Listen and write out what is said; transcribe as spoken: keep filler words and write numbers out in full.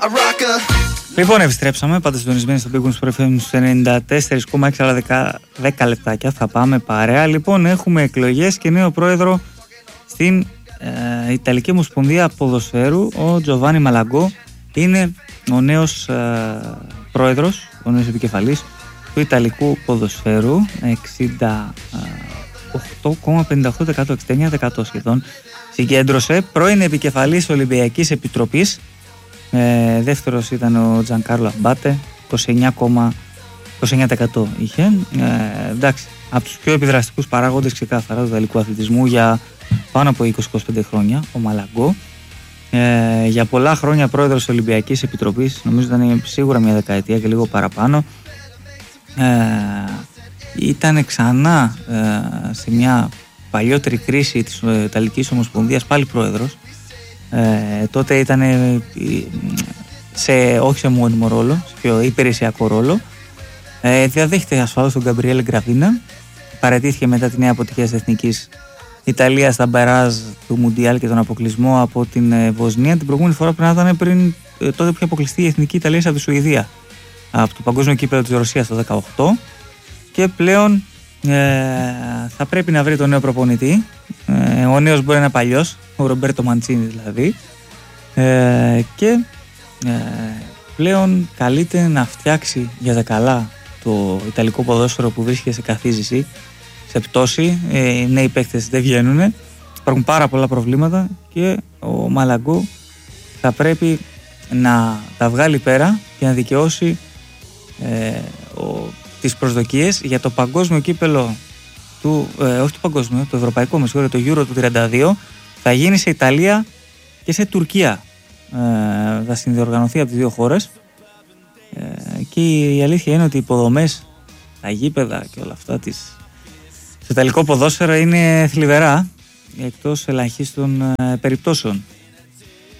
Λοιπόν, επιστρέψαμε, πάντα συντονισμένοι στο Big Wings Sport εφ εμ ενενήντα τέσσερα κόμμα έξι, άλλα δέκα λεπτάκια θα πάμε παρέα. Λοιπόν, έχουμε εκλογές και νέο πρόεδρο στην ε, Ιταλική Ομοσπονδία Ποδοσφαίρου. Ο Τζοβάνι Μαλαγκό είναι ο νέος ε, πρόεδρος, ο νέος επικεφαλής του Ιταλικού Ποδοσφαίρου. εξήντα οκτώ κόμμα πενήντα οκτώ τοις εκατό, εξήντα εννέα τοις εκατό σχεδόν συγκέντρωσε. Πρώην επικεφαλής Ολυμπιακής Επιτροπής. Ε, δεύτερος ήταν ο Τζανκάρλο Αμπάτε, είκοσι εννέα κόμμα είκοσι εννέα τοις εκατό είχε. Ε, εντάξει, από τους πιο επιδραστικούς παράγοντες ξεκάθαρα του ιταλικού αθλητισμού για πάνω από είκοσι με είκοσι πέντε χρόνια, ο Μαλαγκό. Ε, για πολλά χρόνια πρόεδρος της Ολυμπιακής Επιτροπής, νομίζω ήταν σίγουρα μια δεκαετία και λίγο παραπάνω. Ε, ήταν ξανά ε, σε μια παλιότερη κρίση της Ιταλικής Ομοσπονδίας πάλι πρόεδρος. Ε, τότε ήταν σε, όχι σε μόνιμο ρόλο, σε πιο υπηρεσιακό ρόλο. Ε, διαδέχεται ασφαλώς τον Γκαμπριέλε Γκραβίνα. Παραιτήθηκε μετά τη νέα αποτυχία της Εθνικής Ιταλίας στα μπαράζ του Μουντιάλ και τον αποκλεισμό από την ε, Βοσνία. Την προηγούμενη φορά πρέπει να ήταν πριν ε, τότε που είχε αποκλειστεί η Εθνική Ιταλία από τη Σουηδία από το Παγκόσμιο Κύπελλο της Ρωσίας το δύο χιλιάδες δεκαοκτώ. Και πλέον ε, θα πρέπει να βρει τον νέο προπονητή. Ε, ο νέος μπορεί να είναι παλιός, ο Ρομπέρτο Μαντσίνι δηλαδή. Ε, και ε, πλέον καλείται να φτιάξει για τα καλά το Ιταλικό ποδόσφαιρο που βρίσκεται σε καθίζηση, σε πτώση. Ε, οι νέοι παίκτες δεν βγαίνουν. Υπάρχουν πάρα πολλά προβλήματα και ο Μαλαγκό θα πρέπει να τα βγάλει πέρα και να δικαιώσει ε, ο, τις προσδοκίες για το παγκόσμιο κύπελλο του, ε, όχι το παγκόσμιο, το ευρωπαϊκό, με συγχωρείτε, το Euro του τριάντα δύο θα γίνει σε Ιταλία και σε Τουρκία. Ε, θα συνδιοργανωθεί από τις δύο χώρες ε, και η αλήθεια είναι ότι οι υποδομές, τα γήπεδα και όλα αυτά της, στο ιταλικό ποδόσφαιρο είναι θλιβερά, εκτός ελαχίστων ε, περιπτώσεων.